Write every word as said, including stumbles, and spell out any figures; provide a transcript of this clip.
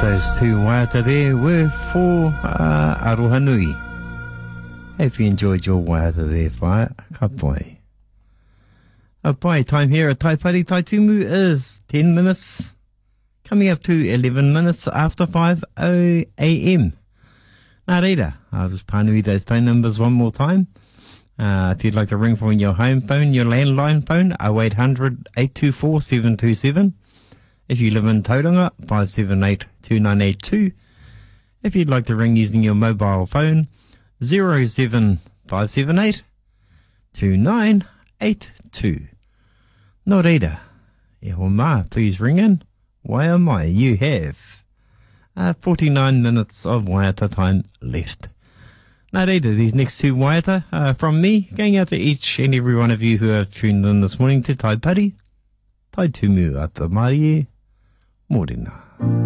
those two waiata there were for uh, Aroha Nui. Hope you enjoyed your waiata there, whai. Ka pai. A pai, time here at Taipari Taitumu is ten minutes, coming up to eleven minutes after five a m. Nā reira, I'll just pānui those phone numbers one more time. Uh, if you'd like to ring from your home phone, your landline phone, oh eight hundred, eight two four, seven two seven. If you live in Tauranga, five seven eight, two nine eight two. If you'd like to ring using your mobile phone, zero seven five seven eight, two nine eight two. Nō reira, e ho mā, please ring in. Wai o mai, you have uh, forty-nine minutes of waiata time left. Nā reira, these next two waiata uh, from me, going out to each and every one of you who have tuned in this morning to Taipari, Taitumu ata Marie, Morena.